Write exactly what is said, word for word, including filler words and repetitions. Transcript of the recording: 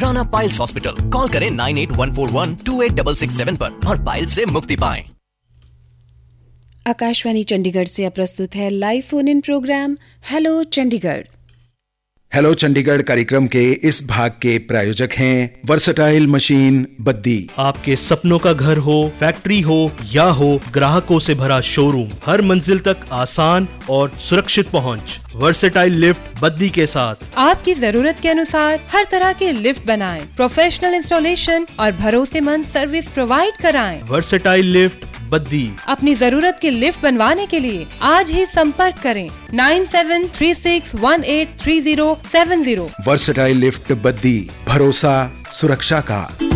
Rana piles hospital. Call करें nine eight one four one two eight six six seven पर और piles से मुक्ति पाएं। आकाशवाणी चंडीगढ़ से अब प्रस्तुत है live phone in programme hello Chandigarh. Hello Chandigarh कार्यक्रम के इस भाग के प्रायोजक हैं वर्सटाइल मशीन बद्दी। आपके सपनों का घर हो, फैक्ट्री हो या हो ग्राहकों से भरा शोरूम, हर मंजिल तक आसान और सुरक्षित पहुंच। वर्सटाइल लिफ्ट बद्दी के साथ आपकी जरूरत के अनुसार हर तरह के लिफ्ट बनाएं, प्रोफेशनल इंस्टॉलेशन और भरोसेमंद सर्विस प्रोवाइड कराएं। Versatile lift Baddi. अपनी जरूरत के लिफ्ट बनवाने के लिए आज ही संपर्क करें nine seven three six one eight three zero seven zero. Versatile lift Baddi, भरोसा सुरक्षा का।